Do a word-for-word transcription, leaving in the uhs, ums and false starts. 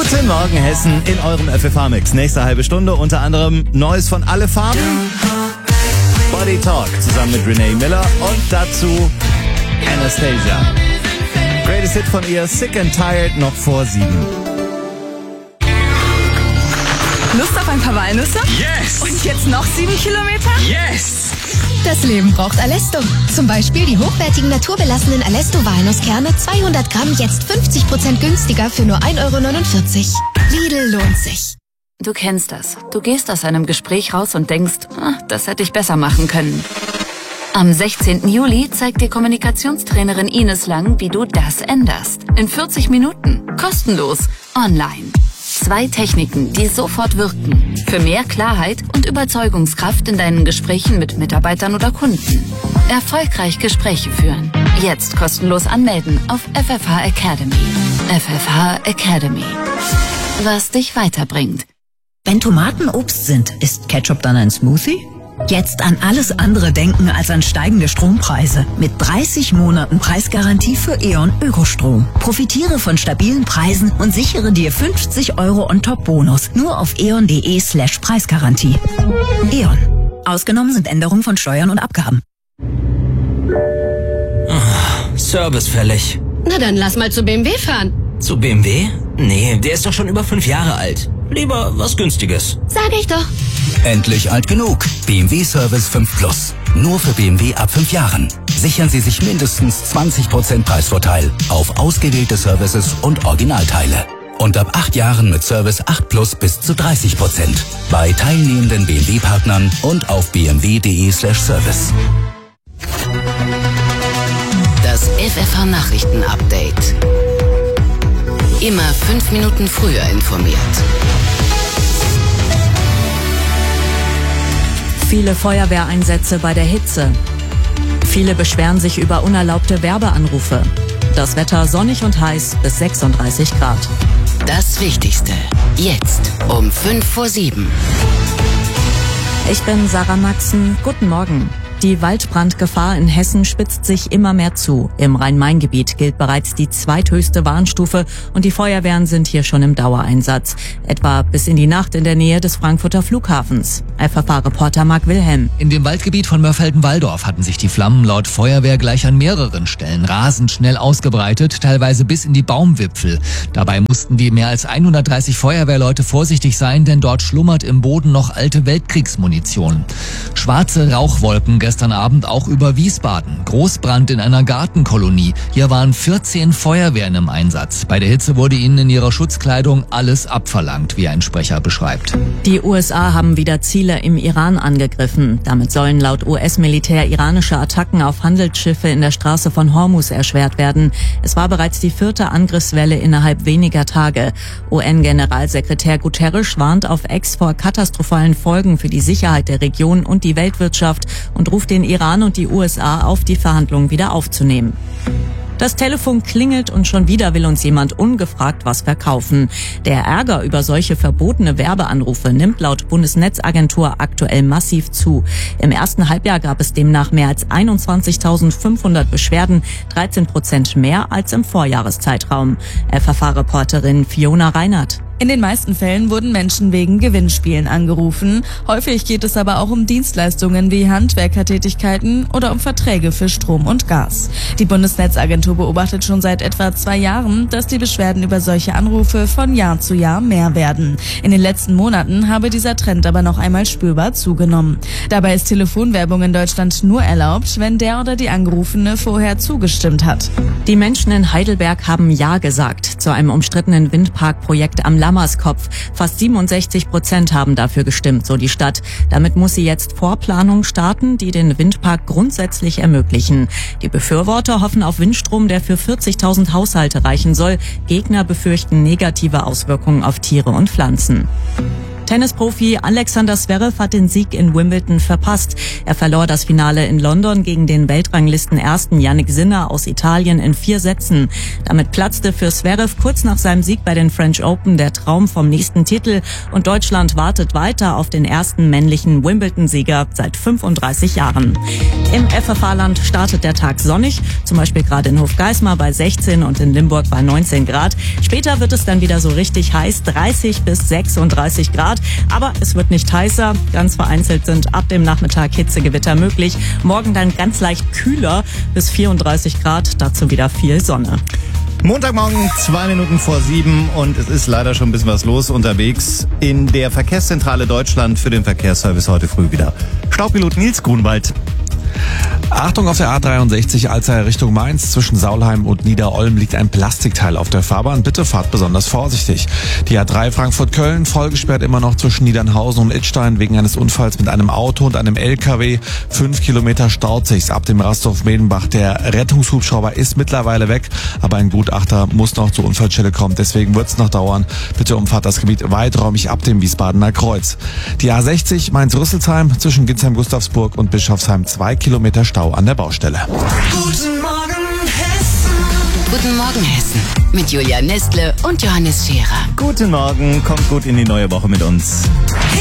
Guten Morgen Hessen in eurem F F H-Mix. Nächste halbe Stunde unter anderem Neues von Alle Farben, Body Talk zusammen mit Renee Miller und dazu Anastasia. Greatest Hit von ihr, Sick and Tired, noch vor sieben. Lust auf ein paar Walnüsse? Yes! Und jetzt noch sieben Kilometer? Yes! Das Leben braucht Alesto. Zum Beispiel die hochwertigen naturbelassenen Alesto-Walnusskerne, zweihundert Gramm, jetzt fünfzig Prozent günstiger für nur ein Euro neunundvierzig. Lidl lohnt sich. Du kennst das. Du gehst aus einem Gespräch raus und denkst, ah, das hätte ich besser machen können. Am sechzehnten Juli zeigt dir Kommunikationstrainerin Ines Lang, wie du das änderst. In vierzig Minuten. Kostenlos. Online. Zwei Techniken, die sofort wirken. Für mehr Klarheit und Überzeugungskraft in deinen Gesprächen mit Mitarbeitern oder Kunden. Erfolgreich Gespräche führen. Jetzt kostenlos anmelden auf F F H Academy. F F H Academy. Was dich weiterbringt. Wenn Tomaten Obst sind, ist Ketchup dann ein Smoothie? Jetzt an alles andere denken als an steigende Strompreise. Mit dreißig Monaten Preisgarantie für E.ON Ökostrom. Profitiere von stabilen Preisen und sichere dir fünfzig Euro On-Top-Bonus. Nur auf eon.de slash Preisgarantie. E.ON. Ausgenommen sind Änderungen von Steuern und Abgaben. Oh, Service fällig. Na dann lass mal zu B M W fahren. Zu B M W? Nee, der ist doch schon über fünf Jahre alt. Lieber was Günstiges. Sag ich doch. Endlich alt genug. B M W Service fünf Plus. Nur für B M W ab fünf Jahren. Sichern Sie sich mindestens zwanzig Prozent Preisvorteil auf ausgewählte Services und Originalteile. Und ab acht Jahren mit Service acht Plus bis zu dreißig Prozent. Bei teilnehmenden B M W-Partnern und auf bmw.de slash service. Das F F H-Nachrichten-Update. Immer fünf Minuten früher informiert. Viele Feuerwehreinsätze bei der Hitze. Viele beschweren sich über unerlaubte Werbeanrufe. Das Wetter sonnig und heiß bis sechsunddreißig Grad. Das Wichtigste. Jetzt um fünf vor sieben. Ich bin Sarah Maxen. Guten Morgen. Die Waldbrandgefahr in Hessen spitzt sich immer mehr zu. Im Rhein-Main-Gebiet gilt bereits die zweithöchste Warnstufe und die Feuerwehren sind hier schon im Dauereinsatz. Etwa bis in die Nacht in der Nähe des Frankfurter Flughafens. F F H-Reporter Marc Wilhelm. In dem Waldgebiet von Mörfelden-Walldorf hatten sich die Flammen laut Feuerwehr gleich an mehreren Stellen rasend schnell ausgebreitet, teilweise bis in die Baumwipfel. Dabei mussten die mehr als hundertdreißig Feuerwehrleute vorsichtig sein, denn dort schlummert im Boden noch alte Weltkriegsmunition. Schwarze Rauchwolken gestern Abend auch über Wiesbaden. Großbrand in einer Gartenkolonie. Hier waren vierzehn Feuerwehren im Einsatz. Bei der Hitze wurde ihnen in ihrer Schutzkleidung alles abverlangt, wie ein Sprecher beschreibt. Die U S A haben wieder Ziele im Iran angegriffen. Damit sollen laut U S-Militär iranische Attacken auf Handelsschiffe in der Straße von Hormuz erschwert werden. Es war bereits die vierte Angriffswelle innerhalb weniger Tage. U N-Generalsekretär Guterres warnt auf X vor katastrophalen Folgen für die Sicherheit der Region und die Weltwirtschaft und ruft den Iran und die U S A auf, die Verhandlungen wieder aufzunehmen. Das Telefon klingelt und schon wieder will uns jemand ungefragt was verkaufen. Der Ärger über solche verbotene Werbeanrufe nimmt laut Bundesnetzagentur aktuell massiv zu. Im ersten Halbjahr gab es demnach mehr als einundzwanzigtausendfünfhundert Beschwerden, dreizehn Prozent mehr als im Vorjahreszeitraum. F F H-Reporterin Fiona Reinhardt. In den meisten Fällen wurden Menschen wegen Gewinnspielen angerufen. Häufig geht es aber auch um Dienstleistungen wie Handwerkertätigkeiten oder um Verträge für Strom und Gas. Die Bundesnetzagentur beobachtet schon seit etwa zwei Jahren, dass die Beschwerden über solche Anrufe von Jahr zu Jahr mehr werden. In den letzten Monaten habe dieser Trend aber noch einmal spürbar zugenommen. Dabei ist Telefonwerbung in Deutschland nur erlaubt, wenn der oder die Angerufene vorher zugestimmt hat. Die Menschen in Heidelberg haben Ja gesagt zu einem umstrittenen Windparkprojekt am Lammerskopf. Fast siebenundsechzig Prozent haben dafür gestimmt, so die Stadt. Damit muss sie jetzt Vorplanungen starten, die den Windpark grundsätzlich ermöglichen. Die Befürworter hoffen auf Windstrom, der für vierzigtausend Haushalte reichen soll. Gegner befürchten negative Auswirkungen auf Tiere und Pflanzen. Tennisprofi Alexander Zverev hat den Sieg in Wimbledon verpasst. Er verlor das Finale in London gegen den Weltranglisten-Ersten Jannik Sinner aus Italien in vier Sätzen. Damit platzte für Zverev kurz nach seinem Sieg bei den French Open der Traum vom nächsten Titel und Deutschland wartet weiter auf den ersten männlichen Wimbledon-Sieger seit fünfunddreißig Jahren. Im F F A-Land startet der Tag sonnig, zum Beispiel gerade in Hofgeismar bei sechzehn und in Limburg bei neunzehn Grad. Später wird es dann wieder so richtig heiß, dreißig bis sechsunddreißig Grad. Aber es wird nicht heißer. Ganz vereinzelt sind ab dem Nachmittag Hitzegewitter möglich. Morgen dann ganz leicht kühler bis vierunddreißig Grad. Dazu wieder viel Sonne. Montagmorgen, zwei Minuten vor sieben und es ist leider schon ein bisschen was los unterwegs in der Verkehrszentrale Deutschland für den Verkehrsservice heute früh wieder. Staubpilot Nils Grunwald. Achtung, auf der A dreiundsechzig Alzey Richtung Mainz. Zwischen Saulheim und Niederolm liegt ein Plastikteil auf der Fahrbahn. Bitte fahrt besonders vorsichtig. Die A drei Frankfurt-Köln vollgesperrt immer noch zwischen Niedernhausen und Idstein wegen eines Unfalls mit einem Auto und einem L K W. Fünf Kilometer staut sich's ab dem Rasthof Medenbach. Der Rettungshubschrauber ist mittlerweile weg, aber ein Gutachter muss noch zur Unfallstelle kommen. Deswegen wird's noch dauern. Bitte umfahrt das Gebiet weiträumig ab dem Wiesbadener Kreuz. Die A sechzig Mainz-Rüsselsheim zwischen Ginsheim-Gustavsburg und Bischofsheim. Zwei Kilometer Stau an der Baustelle. Guten Morgen, Hessen. Guten Morgen, Hessen. Mit Julia Nestle und Johannes Scherer. Guten Morgen, kommt gut in die neue Woche mit uns.